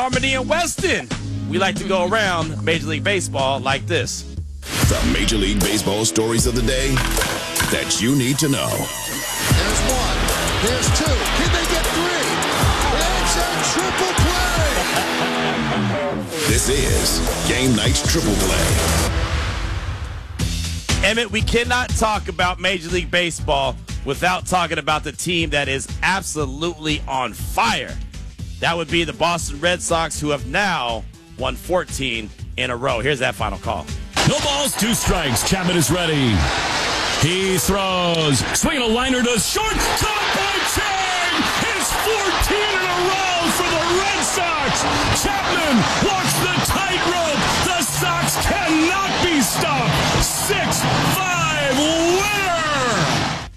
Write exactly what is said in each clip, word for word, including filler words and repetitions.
Harmony and Weston. We like to go around Major League Baseball like this. The Major League Baseball stories of the day that you need to know. There's one. There's two. Can they get three? It's a triple play. This is Game Night's Triple Play. Emmett, we cannot talk about Major League Baseball without talking about the team that is absolutely on fire. That would be the Boston Red Sox, who have now won fourteen in a row. Here's that final call. No balls, two strikes. Chapman is ready. He throws. Swinging a liner to short. Caught by Chang. It's fourteen in a row for the Red Sox. Chapman walks the tightrope. The Sox cannot be stopped. six five winner.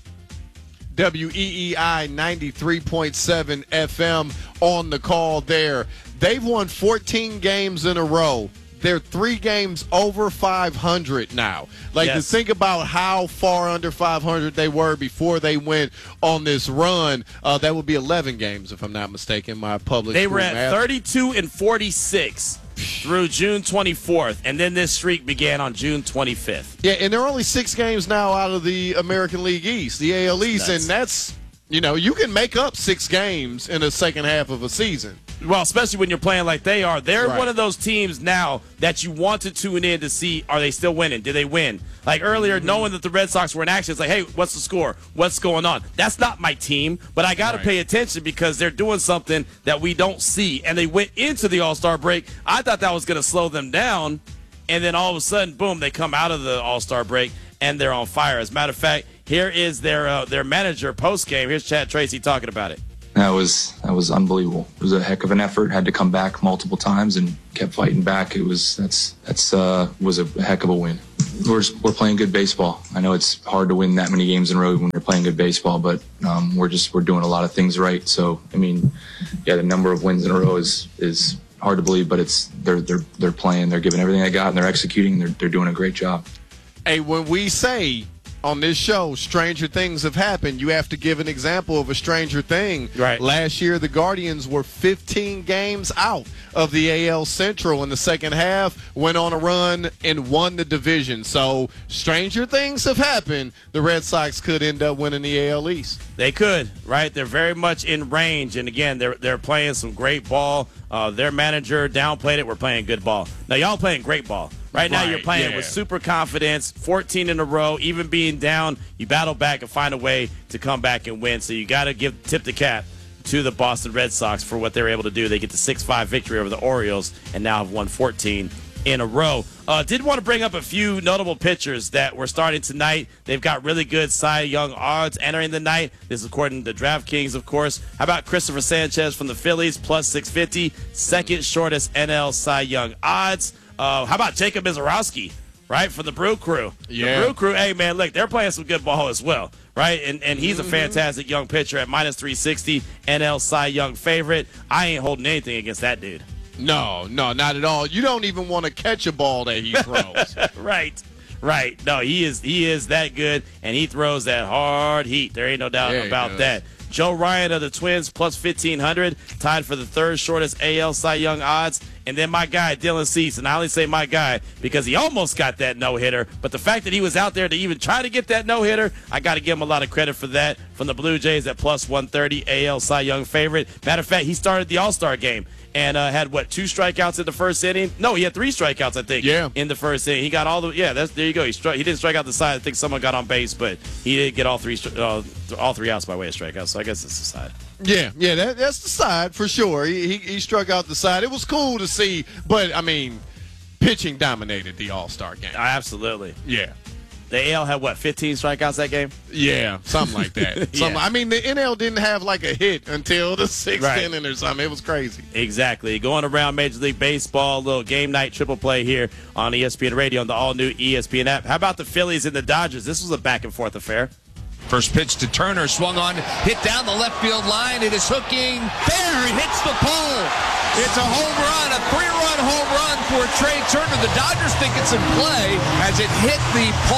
W E E I ninety-three point seven F M on the call there. They've won fourteen games in a row. They're three games over five hundred now. Like, yes. To think about how far under five hundred they were before they went on this run, uh, that would be eleven games, if I'm not mistaken, my public They were at math. thirty-two and forty-six through June twenty-fourth, and then this streak began on June twenty-fifth. Yeah, and they're only six games now out of the American League East, the A L East, That's, and that's, you know, you can make up six games in the second half of a season. Well, especially when you're playing like they are. They're right. one of those teams now that you want to tune in to see, are they still winning? Did they win? Like earlier, mm-hmm. knowing that the Red Sox were in action, it's like, hey, what's the score? What's going on? That's not my team, but I got to right. pay attention because they're doing something that we don't see. And they went into the All-Star break. I thought that was going to slow them down, and then all of a sudden, boom, they come out of the All-Star break, and they're on fire. As a matter of fact, here is their uh, their manager post-game. Here's Chad Tracy talking about it. That was that was unbelievable. It was a heck of an effort. Had to come back multiple times and kept fighting back. It was that's that's uh, was a heck of a win. We're just, we're playing good baseball. I know it's hard to win that many games in a row when you're playing good baseball, but um, we're just we're doing a lot of things right. So I mean, yeah, the number of wins in a row is is hard to believe, but it's they're they're they're playing. They're giving everything they got, and they're executing. And they're they're doing a great job. Hey, when we say on this show, stranger things have happened, you have to give an example of a stranger thing. Right. Last year, the Guardians were fifteen games out of the A L Central in the second half, went on a run, and won the division. So, stranger things have happened. The Red Sox could end up winning the A L East. They could, right? They're very much in range. And, again, they're they're playing some great ball. Uh, their manager downplayed it. We're playing good ball. Now, y'all playing great ball. Right now, right, you're playing yeah. with super confidence, fourteen in a row, even being down, you battle back and find a way to come back and win. So you got to give tip the cap to the Boston Red Sox for what they were able to do. They get the six five victory over the Orioles and now have won fourteen in a row. Uh, did want to bring up a few notable pitchers that were starting tonight. They've got really good Cy Young odds entering the night. This is according to DraftKings, of course. How about Christopher Sanchez from the Phillies, plus six fifty, second shortest N L Cy Young odds. Uh, how about Jacob Mizorowski, right, from the Brew Crew? Yeah. The Brew Crew, hey, man, look, they're playing some good ball as well, right? And and he's a fantastic young pitcher at minus three sixty, N L Cy Young favorite. I ain't holding anything against that dude. No, no, not at all. You don't even want to catch a ball that he throws. Right, right. No, he is he is that good, and he throws that hard heat. There ain't no doubt There he about does. that. Joe Ryan of the Twins, plus fifteen hundred, tied for the third shortest A L Cy Young odds. And then my guy, Dylan Cease, and I only say my guy because he almost got that no-hitter. But the fact that he was out there to even try to get that no-hitter, I got to give him a lot of credit for that. From the Blue Jays at plus one thirty, A L Cy Young favorite. Matter of fact, he started the All-Star game and uh, had, what, two strikeouts in the first inning? No, he had three strikeouts, I think, yeah. in the first inning. He got all the – yeah, that's, there you go. He struck, he didn't strike out the side. I think someone got on base, but he did get all three uh, all three outs by way of strikeouts, so I guess it's the side. Yeah, yeah, that, that's the side for sure. He, he he struck out the side. It was cool to see, but, I mean, pitching dominated the All-Star game. Absolutely. Yeah. The A L had, what, fifteen strikeouts that game? Yeah, something like that. Yeah. Something, I mean, the N L didn't have, like, a hit until the sixth Right. inning or something. It was crazy. Exactly. Going around Major League Baseball, a little game night triple play here on E S P N Radio on the all-new E S P N app. How about the Phillies and the Dodgers? This was a back-and-forth affair. First pitch to Turner, swung on, hit down the left field line. It is hooking fair. It hits the pole. It's a home run, a three-run home run for Trey Turner. The Dodgers think it's in play as it hit the pole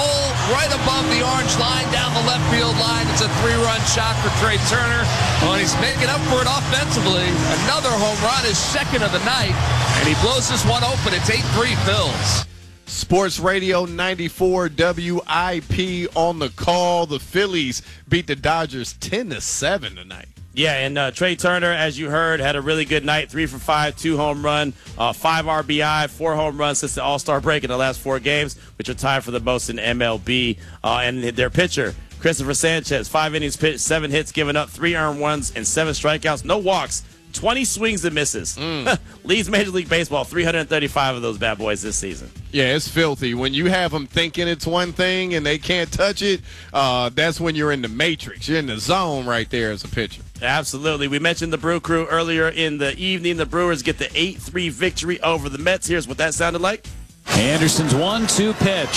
right above the orange line down the left field line. It's a three-run shot for Trey Turner. Well, he's making up for it offensively. Another home run, his second of the night, and he blows this one open. It's eight three Phils. Sports Radio ninety-four W I P on the call. The Phillies beat the Dodgers ten to seven tonight. Yeah, and uh, Trey Turner, as you heard, had a really good night. Three for five, two home run, uh, five R B I, four home runs since the All-Star break in the last four games, which are tied for the most in M L B. Uh, and their pitcher, Christopher Sanchez, five innings pitched, seven hits given up, three earned runs, and seven strikeouts, no walks, twenty swings and misses. Mm. Leads Major League Baseball, three hundred thirty-five of those bad boys this season. Yeah, it's filthy. When you have them thinking it's one thing and they can't touch it, uh, that's when you're in the matrix. You're in the zone right there as a pitcher. Absolutely. We mentioned the Brew Crew earlier in the evening. The Brewers get the eight three victory over the Mets. Here's what that sounded like. Anderson's one two pitch.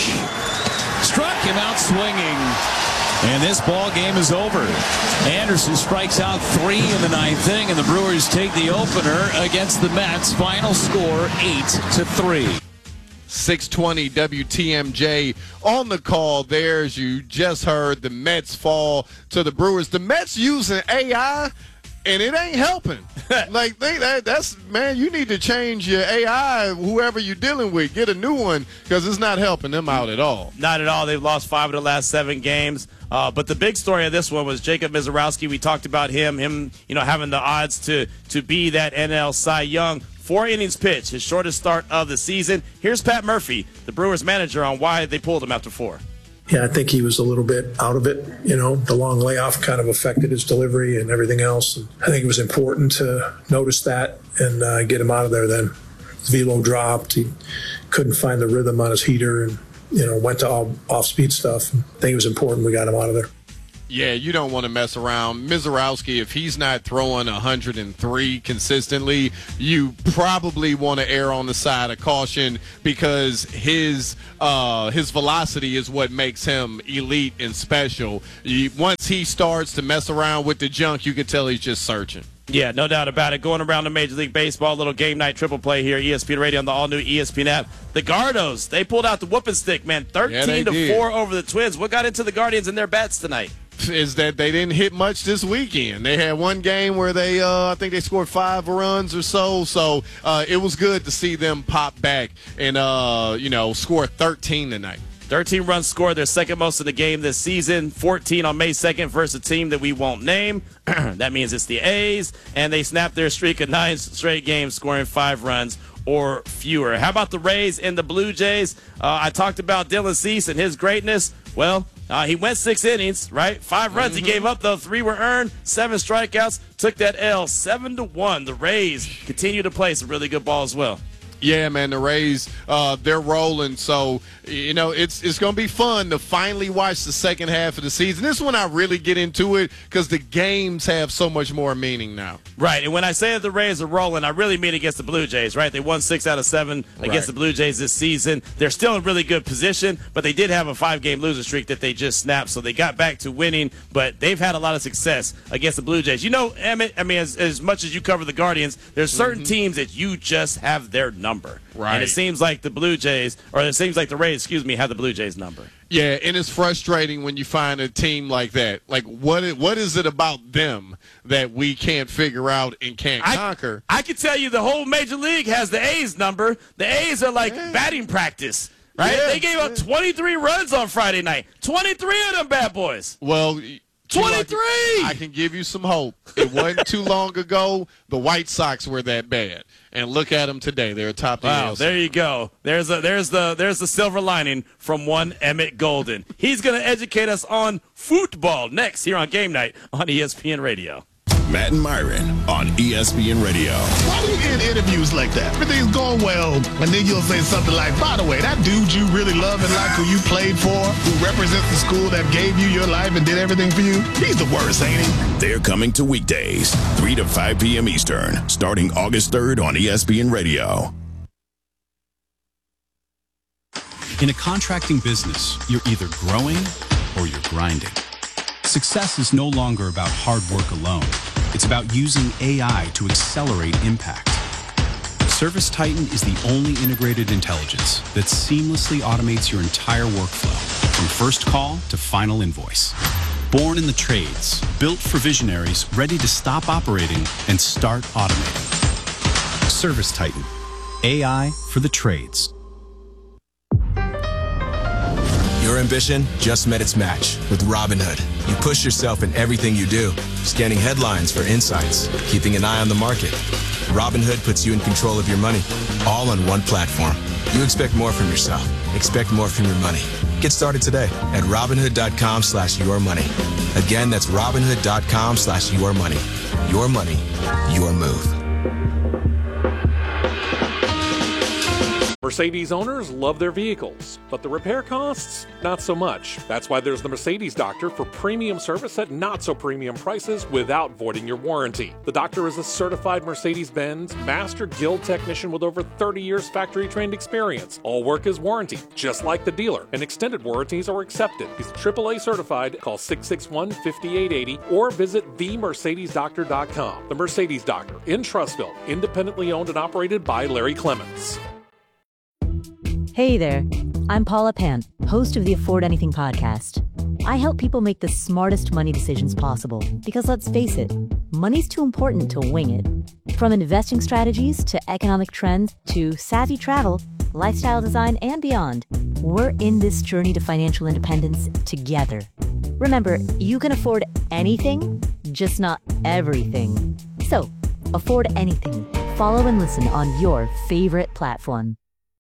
Struck him out swinging. And this ball game is over. Anderson strikes out three in the ninth inning, and the Brewers take the opener against the Mets. Final score eight to three. six twenty W T M J on the call there. As you just heard, the Mets fall to the Brewers. The Mets using A I, and it ain't helping. Like, they, that, that's, man, you need to change your A I, whoever you're dealing with. Get a new one, because it's not helping them out at all. Not at all. They've lost five of the last seven games. Uh, but the big story of this one was Jacob Mizorowski. We talked about him, him, you know, having the odds to to be that N L Cy Young. Four innings pitched, his shortest start of the season. Here's Pat Murphy, the Brewers manager, on why they pulled him after four. Yeah, I think he was a little bit out of it. You know, the long layoff kind of affected his delivery and everything else. And I think it was important to notice that and uh, get him out of there then. His velo dropped. He couldn't find the rhythm on his heater and, you know, went to all off-speed stuff. And I think it was important we got him out of there. Yeah, you don't want to mess around. Mizorowski, if he's not throwing one hundred three consistently, you probably want to err on the side of caution, because his uh, his velocity is what makes him elite and special. You, once he starts to mess around with the junk, you can tell he's just searching. Yeah, no doubt about it. Going around the Major League Baseball, little game night triple play here, E S P N Radio on the all-new E S P N app. The Gardos, they pulled out the whooping stick, man, thirteen to four over the Twins. What got into the Guardians and their bats tonight? Is that they didn't hit much this weekend. They had one game where they, uh, I think they scored five runs or so. So uh, it was good to see them pop back and, uh, you know, score thirteen tonight. thirteen runs scored, their second most in the game this season. fourteen on May second versus a team that we won't name. That means it's the A's, and they snapped their streak of nine straight games scoring five runs or fewer. How about the Rays and the Blue Jays? Uh, I talked about Dylan Cease and his greatness. Well, uh, he went six innings, right? Five runs mm-hmm. he gave up, though. Three were earned, seven strikeouts. Took that L, seven to one. The Rays continue to play some really good ball as well. Yeah, man, the Rays, uh, they're rolling. So, you know, it's it's going to be fun to finally watch the second half of the season. This is when I really get into it, because the games have so much more meaning now. Right, and when I say that the Rays are rolling, I really mean against the Blue Jays, right? They won six out of seven against right. the Blue Jays this season. They're still in really good position, but they did have a five-game losing streak that they just snapped, so they got back to winning, but they've had a lot of success against the Blue Jays. You know, Emmett, I mean, as, as much as you cover the Guardians, there's certain mm-hmm. teams that you just have their number. Right. And it seems like the Blue Jays, or it seems like the Rays, excuse me, have the Blue Jays number. Yeah, and it's frustrating when you find a team like that. Like, what is, what is it about them that we can't figure out and can't I, conquer? I can tell you the whole Major League has the A's number. The A's are like yeah. batting practice, right? Yeah, they gave up yeah. twenty-three runs on Friday night. twenty-three of them bad boys. Well, twenty-three! I can give you some hope. It wasn't too long ago the White Sox were that bad. And look at them today. They're atop the Wow, A L C. There you go. There's a, there's the there's the silver lining from one Emmett Golden. He's going to educate us on football next here on Game Night on E S P N Radio. Matt and Myron on E S P N Radio. Why do you end interviews like that? Everything's going well, and then you'll say something like, by the way, that dude you really love and like, who you played for, who represents the school that gave you your life and did everything for you, he's the worst, ain't he? They're coming to weekdays, three to five p.m. Eastern, starting August third on E S P N Radio. In a contracting business, you're either growing or you're grinding. Success is no longer about hard work alone. It's about using A I to accelerate impact. ServiceTitan is the only integrated intelligence that seamlessly automates your entire workflow from first call to final invoice. Born in the trades, built for visionaries ready to stop operating and start automating. Service Titan, A I for the trades. Your ambition just met its match with Robinhood. You push yourself in everything you do, scanning headlines for insights, keeping an eye on the market. Robinhood puts you in control of your money, all on one platform. You expect more from yourself. Expect more from your money. Get started today at Robinhood.com slash your money. Again, that's Robinhood.com slash your money. Your money, your move. Mercedes owners love their vehicles, but the repair costs, not so much. That's why there's the Mercedes Doctor for premium service at not-so-premium prices without voiding your warranty. The Doctor is a certified Mercedes-Benz Master Guild technician with over thirty years factory-trained experience. All work is warranty, just like the dealer, and extended warranties are accepted. He's triple A certified. Call six six one, five eight eight zero or visit the mercedes doctor dot com. The Mercedes Doctor in Trussville, independently owned and operated by Larry Clements. Hey there, I'm Paula Pan, host of the Afford Anything podcast. I help people make the smartest money decisions possible because let's face it, money's too important to wing it. From investing strategies to economic trends to savvy travel, lifestyle design, and beyond, we're in this journey to financial independence together. Remember, you can afford anything, just not everything. So, afford anything. Follow and listen on your favorite platform.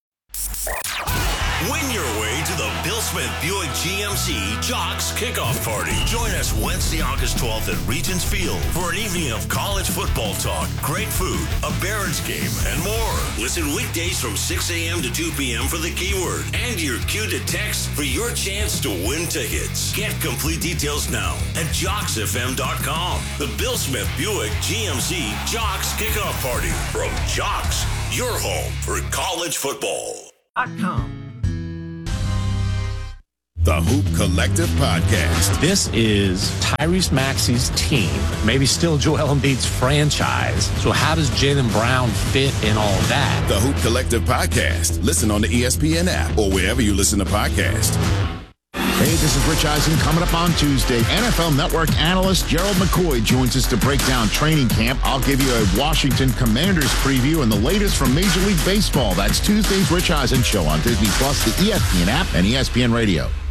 Win your way to the Bill Smith Buick G M C Jocks Kickoff Party. Join us Wednesday, August twelfth at Regents Field for an evening of college football talk, great food, a Barons game, and more. Listen weekdays from six a.m. to two p.m. for the keyword and your cue to text for your chance to win tickets. Get complete details now at jocks f m dot com. The Bill Smith Buick G M C Jocks Kickoff Party from Jocks, your home for college football. .com. The Hoop Collective Podcast. This is Tyrese Maxey's team, maybe still Joel Embiid's franchise. So how does Jaylen Brown fit in all that? The Hoop Collective Podcast. Listen on the E S P N app or wherever you listen to podcasts. Hey, this is Rich Eisen. Coming up on Tuesday, N F L Network analyst Gerald McCoy joins us to break down training camp. I'll give you a Washington Commanders preview and the latest from Major League Baseball. That's Tuesday's Rich Eisen Show on Disney Plus, the E S P N app, and E S P N Radio.